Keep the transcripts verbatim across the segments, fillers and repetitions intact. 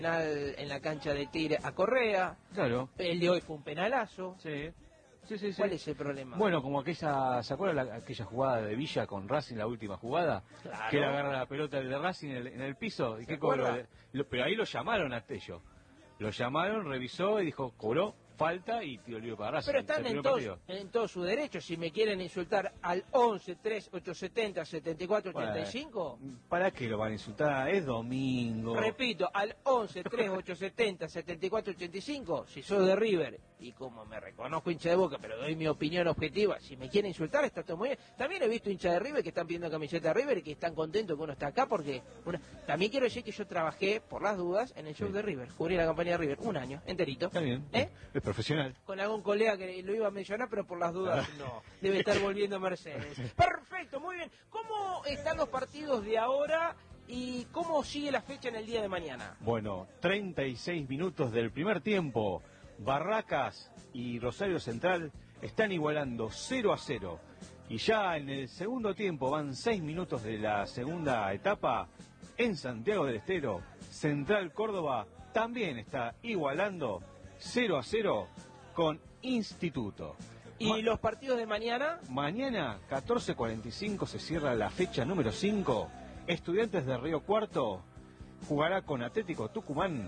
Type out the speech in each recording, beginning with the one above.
penal en la cancha de Tigre a Correa. Claro. El de hoy fue un penalazo. Sí. Sí, sí, sí. ¿Cuál es el problema? Bueno, como aquella, ¿se acuerdan la, aquella jugada de Villa con Racing, la última jugada? Claro. Que le agarra la pelota de Racing en el, en el piso. ¿Y qué cobró? Lo, pero ahí lo llamaron a Tello. Lo llamaron, revisó y dijo, cobró falta y tiró libre para Racing. Pero están en todos, en todos sus derechos. Si me quieren insultar al once, tres, ocho setenta, setenta y cuatro, ochenta y cinco. Bueno, ¿para qué lo van a insultar? Es domingo. Repito, al once, tres, ocho setenta, setenta y cuatro, ochenta y cinco. Si soy de River, y como me reconozco hincha de Boca, pero doy mi opinión objetiva, si me quieren insultar está todo muy bien. También he visto hinchas de River que están pidiendo camiseta de River y que están contentos que uno está acá porque... Una... También quiero decir que yo trabajé, por las dudas, en el show sí. de River. Cubrí la campaña de River un año, enterito. Está bien. ¿Eh? Es profesional. Con algún colega que lo iba a mencionar, pero por las dudas no. Debe estar volviendo Mercedes. Perfecto, muy bien. ¿Cómo están los partidos de ahora y cómo sigue la fecha en el día de mañana? Bueno, treinta y seis minutos del primer tiempo. Barracas y Rosario Central están igualando cero a cero. Y ya en el segundo tiempo, van seis minutos de la segunda etapa, en Santiago del Estero, Central Córdoba también está igualando cero a cero con Instituto. ¿Y Ma los partidos de mañana? Mañana, catorce cuarenta y cinco, se cierra la fecha número cinco. Estudiantes de Río Cuarto jugará con Atlético Tucumán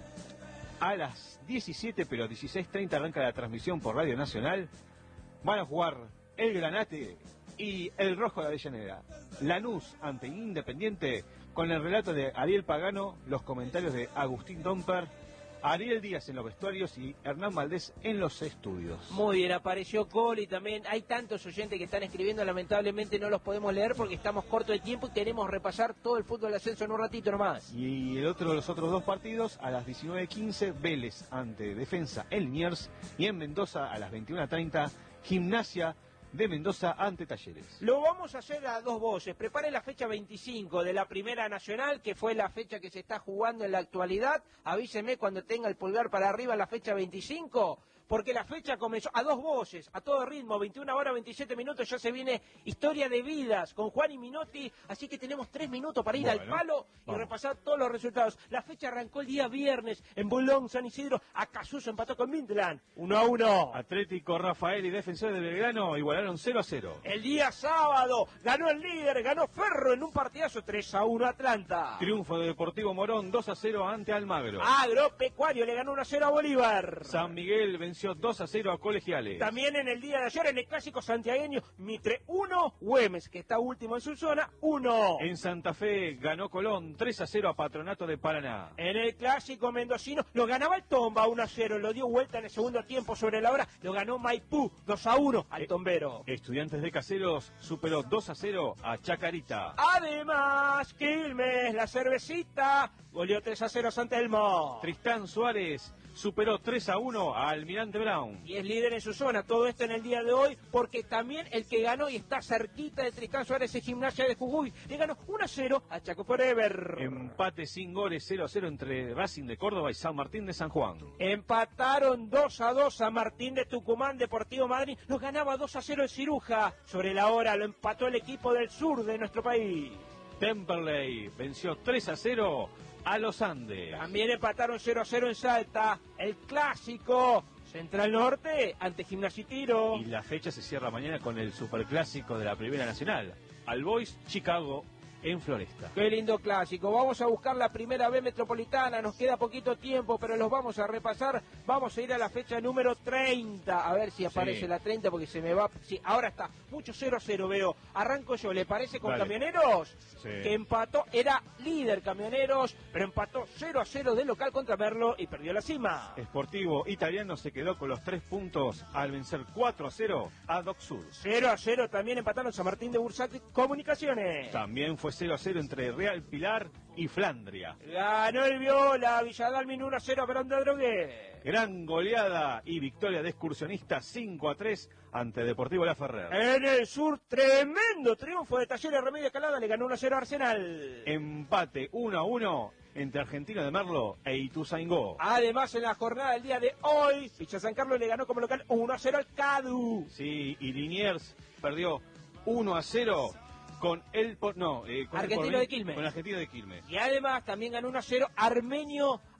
a las diecisiete, pero dieciséis treinta arranca la transmisión por Radio Nacional. Van a jugar el Granate y el Rojo de Avellaneda. Lanús ante Independiente, con el relato de Ariel Pagano, los comentarios de Agustín Domper, Ariel Díaz en los vestuarios y Hernán Valdés en los estudios. Muy bien, apareció Coli también. Hay tantos oyentes que están escribiendo, lamentablemente no los podemos leer porque estamos cortos de tiempo y queremos repasar todo el fútbol de ascenso en un ratito nomás. Y el otro de los otros dos partidos, a las diecinueve quince, Vélez ante Defensa en Liniers, y en Mendoza a las veintiuna treinta, Gimnasia de Mendoza ante Talleres. Lo vamos a hacer a dos voces. Prepare la fecha veinticinco de la Primera Nacional, que fue la fecha que se está jugando en la actualidad. Avíseme cuando tenga el pulgar para arriba la fecha veinticinco, porque la fecha comenzó a dos voces, a todo ritmo, veintiuna horas, veintisiete minutos, ya se viene Historia de Vidas con Juan y Minotti, así que tenemos tres minutos para ir bueno, al palo y vamos. repasar todos los resultados. La fecha arrancó el día viernes en Bolón, San Isidro, Acasuso empató con Midland, uno a uno. Atlético Rafael y Defensores de Belgrano igualaron cero a cero. El día sábado ganó el líder, ganó Ferro en un partidazo, tres a uno Atlanta. Triunfo de Deportivo Morón, dos a cero ante Almagro. Agropecuario le ganó uno a cero a Bolívar. San Miguel venció dos a cero a Colegiales. También en el día de ayer en el clásico santiagueño, Mitre uno, Güemes, que está último en su zona, uno. En Santa Fe ganó Colón tres a cero a Patronato de Paraná. En el clásico mendocino lo ganaba el Tomba uno a cero, lo dio vuelta en el segundo tiempo sobre la hora, lo ganó Maipú dos a uno al Tombero. Estudiantes de Caseros superó dos a cero a Chacarita. Además, Quilmes, la cervecita, goleó tres a cero a San Telmo. Tristán Suárez superó tres a uno a Almirante Brown. Y es líder en su zona, todo esto en el día de hoy, porque también el que ganó y está cerquita de Tristán Suárez es Gimnasia de Jujuy. Le ganó uno a cero a Chaco Forever. Empate sin goles, cero a cero entre Racing de Córdoba y San Martín de San Juan. Empataron dos a dos San Martín de Tucumán, Deportivo Madrid. Los ganaba dos a cero el Ciruja. Sobre la hora lo empató el equipo del sur de nuestro país. Temperley venció tres a cero a Los Andes. También empataron cero a cero en Salta. El clásico Central Norte ante Gimnasia y Tiro. Y la fecha se cierra mañana con el superclásico de la Primera Nacional. All Boys Chicago en Floresta. Qué lindo clásico. Vamos a buscar la Primera B Metropolitana. Nos queda poquito tiempo, pero los vamos a repasar. Vamos a ir a la fecha número treinta. A ver si aparece sí. la treinta, porque se me va. Sí, ahora está. Mucho cero a cero veo. Arranco yo. ¿Le parece con Dale. Camioneros? Sí. Que empató. Era líder Camioneros, pero empató cero a cero de local contra Merlo y perdió la cima. Sportivo Italiano se quedó con los tres puntos al vencer cuatro a cero a Doc Sur. cero a cero también empataron San Martín de Bursaco Comunicaciones. También fue cero a cero entre Real Pilar y Flandria. Ganó el Viola, Villadalmin uno a cero a Perón de Drogué. Gran goleada y victoria de Excursionistas cinco a tres ante Deportivo La Ferrer. En el sur, tremendo triunfo de Talleres Remedio Escalada, le ganó uno a cero a Arsenal. Empate uno a uno entre Argentino de Merlo e Ituzaingó. Además, en la jornada del día de hoy, Villa San Carlos le ganó como local uno a cero al Cadu. Sí, y Liniers perdió uno a cero con el no, eh, con Argentino el de Quilmes. Con Argentino de Quilmes. Y además también ganó uno a cero Armenio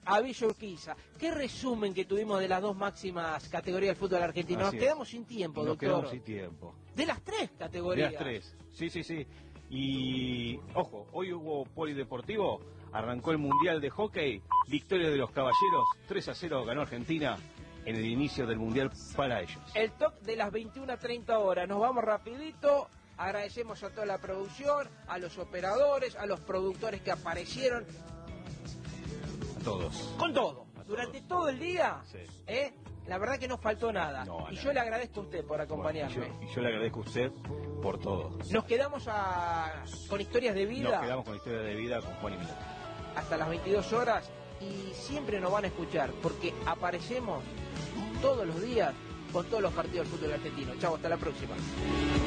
a Villa Urquiza. ¿Qué resumen que tuvimos de las dos máximas categorías del fútbol argentino? Nos Así quedamos es. sin tiempo, Nos doctor. quedamos sin tiempo. De las tres De categorías. las tres. Sí, sí, sí. Y, ojo, hoy hubo polideportivo, arrancó el Mundial de Hockey, victoria de los Caballeros, tres a cero ganó Argentina en el inicio del Mundial para ellos. El top de las veintiuna a treinta horas. Nos vamos rapidito. Agradecemos a toda la producción, a los operadores, a los productores que aparecieron. A todos. Con todo. A Durante todos. todo el día. Sí. ¿eh? La verdad que no faltó nada. No, y nada. yo le agradezco a usted por acompañarme. Bueno, y, yo, y yo le agradezco a usted por todo. Nos quedamos a... con historias de vida Nos quedamos con la historia de vida con Juan y Minuto. hasta las veintidós horas y siempre nos van a escuchar porque aparecemos todos los días con todos los partidos del fútbol argentino. Chau, hasta la próxima.